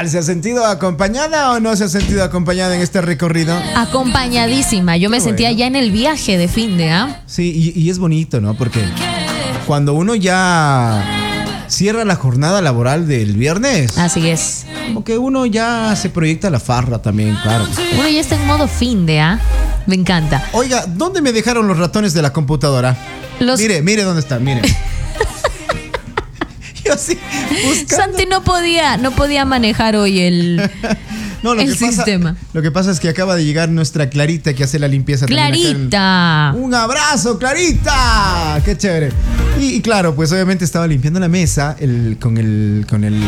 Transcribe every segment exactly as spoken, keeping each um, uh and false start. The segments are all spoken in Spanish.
tal? ¿Se ha sentido acompañada o no se ha sentido acompañada en este recorrido? Acompañadísima. Yo me Qué sentía bueno. ya en el viaje de fin de, ¿ah? Sí, y, y es bonito, ¿no? Porque cuando uno ya cierra la jornada laboral del viernes, Así es. como que uno ya se proyecta a la farra también, claro. Uno ya está en modo fin de, ¿ah? Me encanta. Oiga, ¿dónde me dejaron los ratones de la computadora? Los... Mire, mire dónde están, mire. Yo sí, buscando. Santi no podía, no podía manejar hoy el, No, lo el que pasa, sistema. Lo que pasa es que acaba de llegar nuestra Clarita que hace la limpieza. también acá en- Clarita. Un abrazo, Clarita. Qué chévere. Y, y claro, pues obviamente estaba limpiando la mesa el, con el con el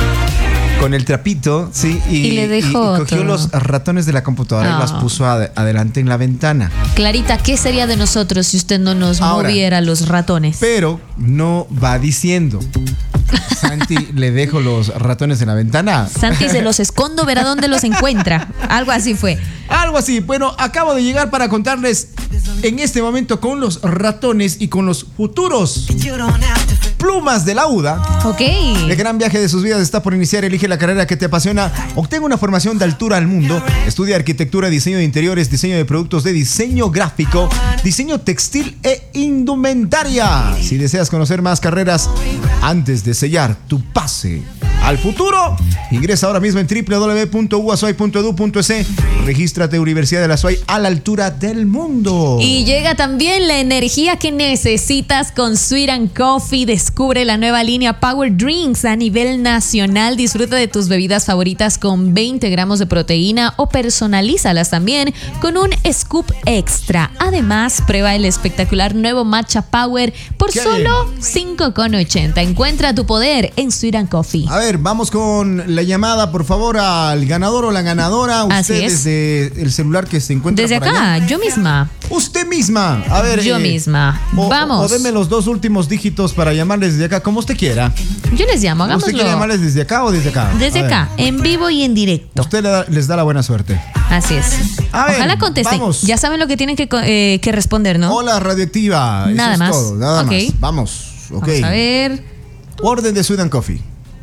con el trapito, sí, y, Y le dejó y- y cogió todo. los ratones de la computadora Ah. y las puso ad- adelante en la ventana. Clarita, ¿qué sería de nosotros si usted no nos Ahora, moviera los ratones? Pero no va diciendo. Santi, le dejo los ratones en la ventana. Santi se los escondo, verá dónde los encuentra. Algo así fue. Algo así. Bueno, acabo de llegar para contarles en este momento con los ratones y con los futuros plumas de la U D A. Ok. El gran viaje de sus vidas está por iniciar. Elige la carrera que te apasiona. Obtenga una formación de altura al mundo. Estudia arquitectura, diseño de interiores, diseño de productos de diseño gráfico, diseño textil e indumentaria. Si deseas conocer más carreras antes de sellar tu pase al futuro, ingresa ahora mismo en doble u doble u doble u punto u a s u a i punto e d u punto e s. Regístrate Universidad de la S U A Y a la altura del mundo. Y llega también la energía que necesitas con Sweet and Coffee. Descubre la nueva línea Power Drinks a nivel nacional. Disfruta de tus bebidas favoritas con veinte gramos de proteína o personalízalas también con un scoop extra. Además, prueba el espectacular nuevo Matcha Power por ¡Qué solo cinco con ochenta. Encuentra tu poder en Sweet and Coffee. A ver, vamos con la llamada, por favor, al ganador o la ganadora. Así Usted es. desde el celular que se encuentra Desde por acá, allá. yo misma. Usted misma. A ver. Yo misma. O, Vamos. O deme los dos últimos dígitos para llamarles desde acá, como usted quiera. Yo les llamo, ¿Usted hagámoslo. quiere llamarles desde acá o desde acá? Desde A ver. acá, en vivo y en directo. Usted le da- les da la buena suerte. Así es. A ver, Ojalá contesten. vamos. Ya saben lo que tienen que, co- eh, que responder, ¿no? Hola, Radioactiva. Eso Nada es más. todo, nada Ok. más. Vamos. Ok. Vamos a ver. Orden de Sweet and Coffee.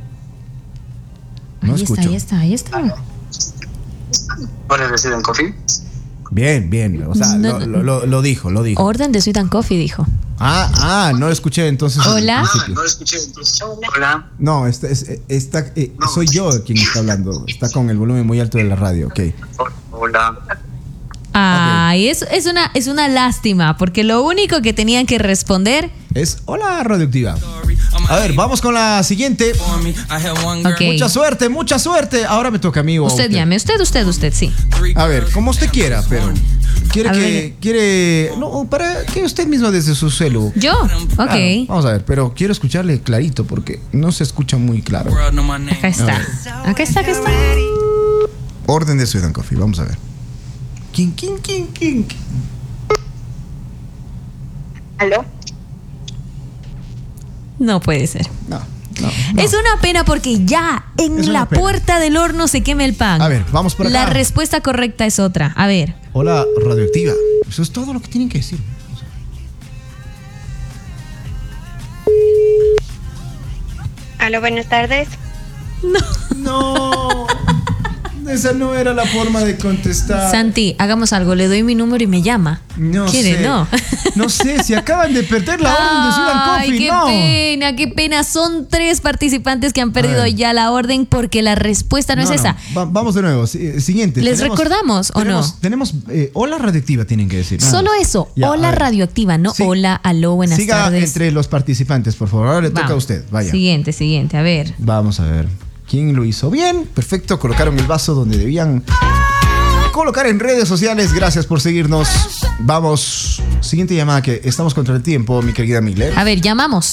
No ahí escucho. está, ahí está, ahí está. ¿Puedes decir en coffee? Bien, bien. O sea, No, lo, no. lo- lo- lo dijo, lo dijo. Orden de Sweet and Coffee, dijo. Ah, ah, no escuché entonces. Hola. al Ah, principio. no escuché entonces. Hola. No, está, es- está, eh, soy yo quien está hablando. Está con el volumen muy alto de la radio, ok. Hola. Ay, es, es, una, es una lástima, porque lo único que tenían que responder. Es hola, Radioactiva. A ver, vamos con la siguiente. Ok. Mucha suerte, mucha suerte. Ahora me toca a mí. o a Usted llame, usted, usted, usted, sí. A ver, como usted quiera, pero quiere A que ver. quiere no para que usted mismo desde su celu. Yo, ok. Claro, vamos a ver, pero quiero escucharle clarito porque no se escucha muy claro. Acá está. Acá está, acá está. Orden de Sweet and Coffee, vamos a ver. ¿Quién, quién, quién, quién? ¿Aló? No puede ser. No, no, no. Es una pena porque ya en Es una la pena. puerta del horno se quema el pan. A ver, vamos por acá. La respuesta correcta es otra. A ver. Hola, Radioactiva. Eso es todo lo que tienen que decir. Aló, buenas tardes. No, esa no era la forma de contestar. Santi, hagamos algo. Le doy mi número y me llama. No ¿Quiere? sé. No. No sé, si acaban de perder la orden de Sweet and Ay, Coffee, qué no. pena, qué pena. Son tres participantes que han perdido ver. ya la orden porque la respuesta no, es esa. Va- vamos de nuevo. Si- eh, Siguiente. ¿Les recordamos o no? tenemos, Tenemos, eh, hola Radioactiva, tienen que decir. nada Solo más. eso. Ya, a hola ver. radioactiva, no Sí. hola, aló, buenas Siga tardes. entre los participantes, por favor. Ahora le toca a Vamos. usted. Vaya. Siguiente, siguiente, a ver. Vamos a ver. ¿Quién lo hizo bien? Perfecto. Colocaron el vaso donde debían colocar en redes sociales. Gracias por seguirnos. Vamos. Siguiente llamada que estamos contra el tiempo, mi querida Miller. A ver, llamamos.